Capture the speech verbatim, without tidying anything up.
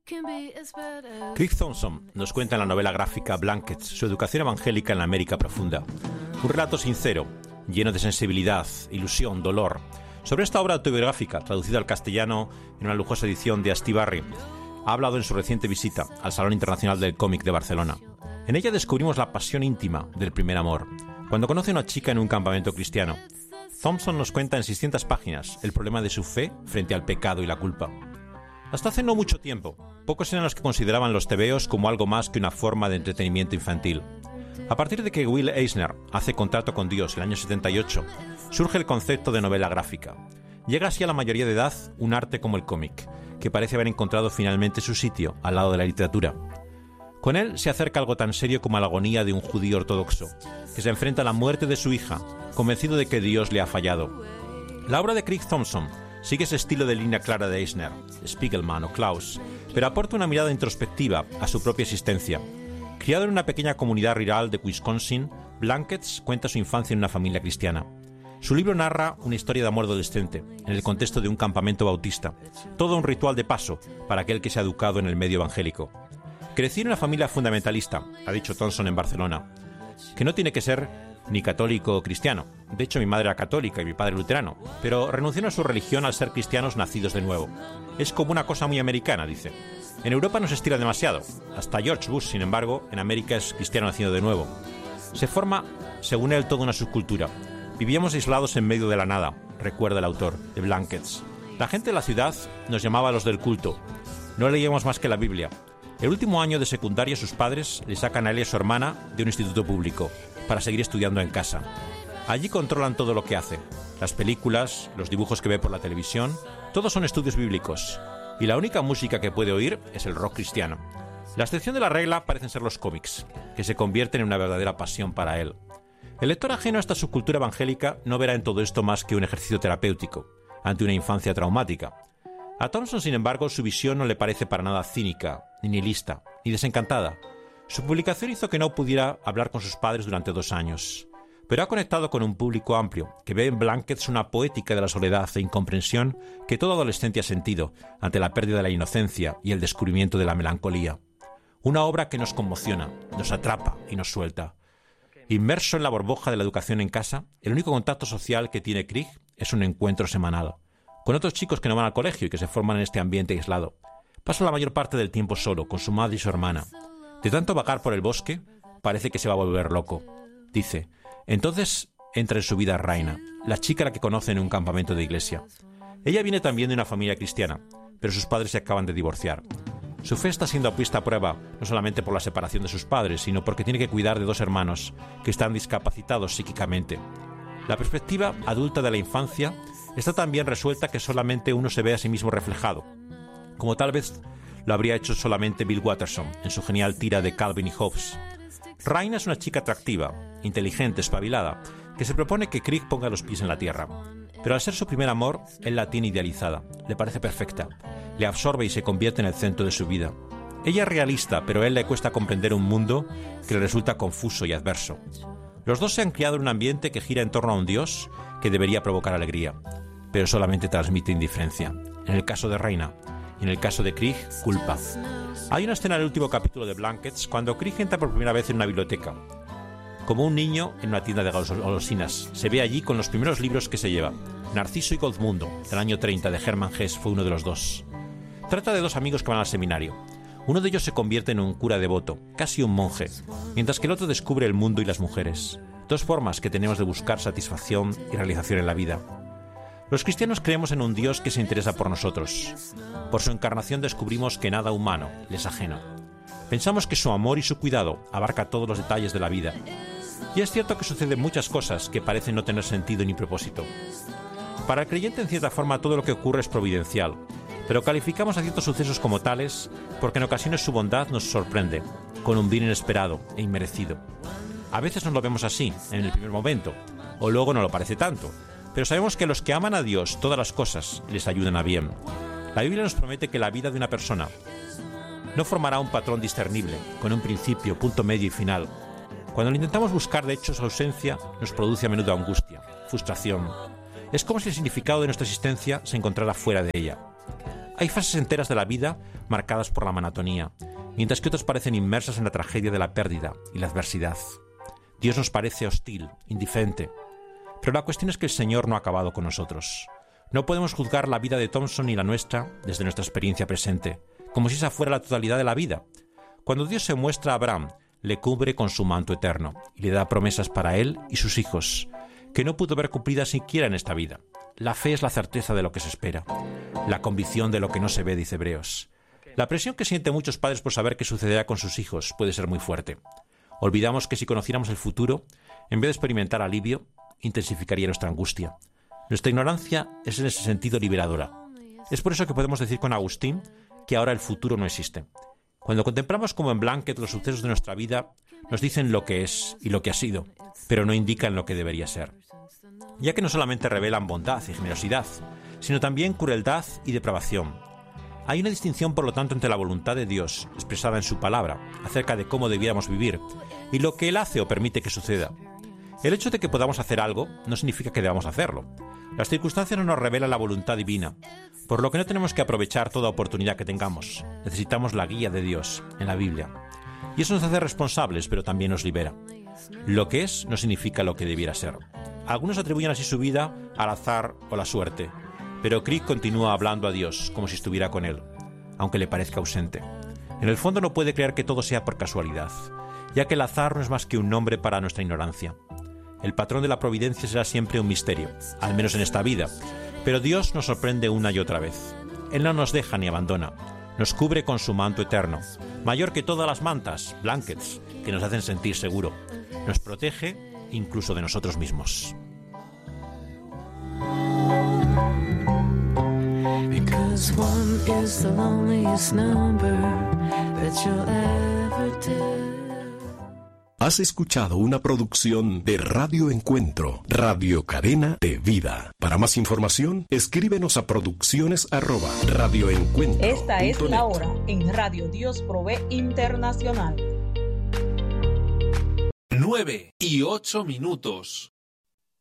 Craig Thompson nos cuenta en la novela gráfica Blankets su educación evangélica en la América profunda. Un relato sincero, lleno de sensibilidad, ilusión, dolor. Sobre esta obra autobiográfica, traducida al castellano en una lujosa edición de Astiberri, ha hablado en su reciente visita al Salón Internacional del Cómic de Barcelona. En ella descubrimos la pasión íntima del primer amor, cuando conoce a una chica en un campamento cristiano. Thompson nos cuenta en seiscientas páginas el problema de su fe frente al pecado y la culpa. Hasta hace no mucho tiempo, pocos eran los que consideraban los tebeos como algo más que una forma de entretenimiento infantil. A partir de que Will Eisner hace Contrato con Dios en el año setenta y ocho, surge el concepto de novela gráfica. Llega así a la mayoría de edad un arte como el cómic, que parece haber encontrado finalmente su sitio al lado de la literatura. Con él se acerca algo tan serio como la agonía de un judío ortodoxo, que se enfrenta a la muerte de su hija, convencido de que Dios le ha fallado. La obra de Craig Thompson sigue ese estilo de línea clara de Eisner, Spiegelman o Klaus, pero aporta una mirada introspectiva a su propia existencia. Criado en una pequeña comunidad rural de Wisconsin, Blankets cuenta su infancia en una familia cristiana. Su libro narra una historia de amor adolescente, en el contexto de un campamento bautista, todo un ritual de paso para aquel que se ha educado en el medio evangélico. Crecí en una familia fundamentalista, ha dicho Thompson en Barcelona, que no tiene que ser ni católico o cristiano. De hecho, mi madre era católica y mi padre luterano, pero renunciaron a su religión al ser cristianos nacidos de nuevo. Es como una cosa muy americana, dice. En Europa no se estira demasiado. Hasta George Bush, sin embargo, en América es cristiano nacido de nuevo. Se forma, según él, toda una subcultura. Vivíamos aislados en medio de la nada, recuerda el autor de Blankets. La gente de la ciudad nos llamaba los del culto. No leíamos más que la Biblia. El último año de secundaria sus padres le sacan a él y a su hermana de un instituto público para seguir estudiando en casa. Allí controlan todo lo que hace. Las películas, los dibujos que ve por la televisión, todos son estudios bíblicos. Y la única música que puede oír es el rock cristiano. La excepción de la regla parecen ser los cómics, que se convierten en una verdadera pasión para él. El lector ajeno a esta subcultura evangélica no verá en todo esto más que un ejercicio terapéutico ante una infancia traumática. A Thompson, sin embargo, su visión no le parece para nada cínica, ni nihilista, ni desencantada. Su publicación hizo que no pudiera hablar con sus padres durante dos años, pero ha conectado con un público amplio que ve en Blankets una poética de la soledad e incomprensión que todo adolescente ha sentido ante la pérdida de la inocencia y el descubrimiento de la melancolía. Una obra que nos conmociona, nos atrapa y nos suelta. Inmerso en la burbuja de la educación en casa, el único contacto social que tiene Craig es un encuentro semanal, con otros chicos que no van al colegio y que se forman en este ambiente aislado. Pasa la mayor parte del tiempo solo, con su madre y su hermana. De tanto vagar por el bosque, parece que se va a volver loco. Dice, entonces entra en su vida Raina, la chica a la que conoce en un campamento de iglesia. Ella viene también de una familia cristiana, pero sus padres se acaban de divorciar. Su fe está siendo puesta a prueba, no solamente por la separación de sus padres, sino porque tiene que cuidar de dos hermanos que están discapacitados psíquicamente. La perspectiva adulta de la infancia está tan bien resuelta que solamente uno se ve a sí mismo reflejado, como tal vez lo habría hecho solamente Bill Watterson en su genial tira de Calvin y Hobbes. Raina es una chica atractiva, inteligente, espabilada, que se propone que Craig ponga los pies en la tierra. Pero al ser su primer amor, él la tiene idealizada, le parece perfecta, le absorbe y se convierte en el centro de su vida. Ella es realista, pero a él le cuesta comprender un mundo que le resulta confuso y adverso. Los dos se han criado en un ambiente que gira en torno a un Dios que debería provocar alegría, pero solamente transmite indiferencia. En el caso de Raina, y en el caso de Craig, culpa. Hay una escena en el último capítulo de Blankets cuando Craig entra por primera vez en una biblioteca. Como un niño en una tienda de golosinas, se ve allí con los primeros libros que se lleva. Narciso y Goldmundo, del año treinta, de Hermann Hesse, fue uno de los dos. Trata de dos amigos que van al seminario. Uno de ellos se convierte en un cura devoto, casi un monje, mientras que el otro descubre el mundo y las mujeres. Dos formas que tenemos de buscar satisfacción y realización en la vida. Los cristianos creemos en un Dios que se interesa por nosotros. Por su encarnación descubrimos que nada humano le es ajeno. Pensamos que su amor y su cuidado abarca todos los detalles de la vida. Y es cierto que suceden muchas cosas que parecen no tener sentido ni propósito. Para el creyente, en cierta forma, todo lo que ocurre es providencial, pero calificamos a ciertos sucesos como tales porque en ocasiones su bondad nos sorprende, con un bien inesperado e inmerecido. A veces no lo vemos así, en el primer momento, o luego no lo parece tanto, pero sabemos que los que aman a Dios, todas las cosas les ayudan a bien. La Biblia nos promete que la vida de una persona no formará un patrón discernible, con un principio, punto medio y final. Cuando lo intentamos buscar, de hecho, su ausencia nos produce a menudo angustia, frustración. Es como si el significado de nuestra existencia se encontrara fuera de ella. Hay fases enteras de la vida marcadas por la monotonía, mientras que otras parecen inmersas en la tragedia de la pérdida y la adversidad. Dios nos parece hostil, indiferente, pero la cuestión es que el Señor no ha acabado con nosotros. No podemos juzgar la vida de Thompson ni la nuestra desde nuestra experiencia presente, como si esa fuera la totalidad de la vida. Cuando Dios se muestra a Abraham, le cubre con su manto eterno y le da promesas para él y sus hijos, que no pudo ver cumplidas siquiera en esta vida. La fe es la certeza de lo que se espera, la convicción de lo que no se ve, dice Hebreos. La presión que sienten muchos padres por saber qué sucederá con sus hijos puede ser muy fuerte. Olvidamos que si conociéramos el futuro, en vez de experimentar alivio, intensificaría nuestra angustia. Nuestra ignorancia es en ese sentido liberadora. Es por eso que podemos decir con Agustín que ahora el futuro no existe. Cuando contemplamos como en Blanket los sucesos de nuestra vida, nos dicen lo que es y lo que ha sido, pero no indican lo que debería ser. Ya que no solamente revelan bondad y generosidad, sino también crueldad y depravación. Hay una distinción, por lo tanto, entre la voluntad de Dios, expresada en su palabra, acerca de cómo debiéramos vivir, y lo que Él hace o permite que suceda. El hecho de que podamos hacer algo no significa que debamos hacerlo. Las circunstancias no nos revelan la voluntad divina, por lo que no tenemos que aprovechar toda oportunidad que tengamos. Necesitamos la guía de Dios en la Biblia. Y eso nos hace responsables, pero también nos libera. Lo que es no significa lo que debiera ser. Algunos atribuyen así su vida al azar o la suerte, pero Crick continúa hablando a Dios como si estuviera con él, aunque le parezca ausente. En el fondo no puede creer que todo sea por casualidad, ya que el azar no es más que un nombre para nuestra ignorancia. El patrón de la providencia será siempre un misterio, al menos en esta vida, pero Dios nos sorprende una y otra vez. Él no nos deja ni abandona, nos cubre con su manto eterno, mayor que todas las mantas, blankets, que nos hacen sentir seguro. Nos protege incluso de nosotros mismos. Because one is the loneliest number that you'll ever do. Has escuchado una producción de Radio Encuentro, Radio Cadena de Vida. Para más información, escríbenos a producciones arroba radioencuentro. Esta es la hora en Radio Dios Provee Internacional. Nueve y ocho minutos.